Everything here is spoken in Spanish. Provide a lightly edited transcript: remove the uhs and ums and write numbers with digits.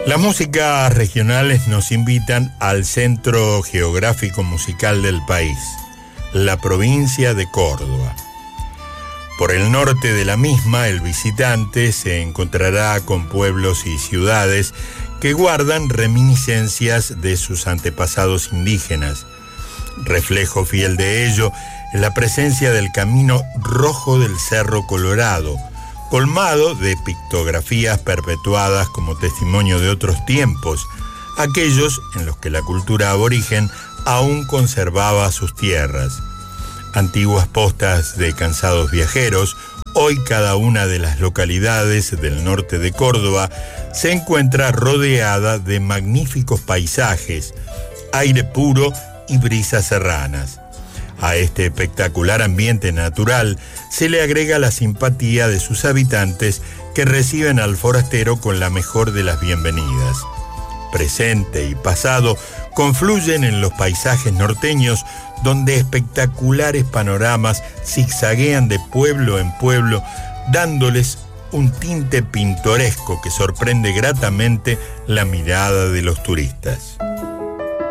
Las músicas regionales nos invitan al centro geográfico musical del país, la provincia de Córdoba. Por el norte de la misma, el visitante se encontrará con pueblos y ciudades que guardan reminiscencias de sus antepasados indígenas. Reflejo fiel de ello es la presencia del Camino Rojo del Cerro Colorado, colmado de pictografías perpetuadas como testimonio de otros tiempos, aquellos en los que la cultura aborigen aún conservaba sus tierras. Antiguas postas de cansados viajeros, hoy cada una de las localidades del norte de Córdoba se encuentra rodeada de magníficos paisajes, aire puro y brisas serranas. A este espectacular ambiente natural se le agrega la simpatía de sus habitantes que reciben al forastero con la mejor de las bienvenidas. Presente y pasado confluyen en los paisajes norteños, donde espectaculares panoramas zigzaguean de pueblo en pueblo, dándoles un tinte pintoresco que sorprende gratamente la mirada de los turistas.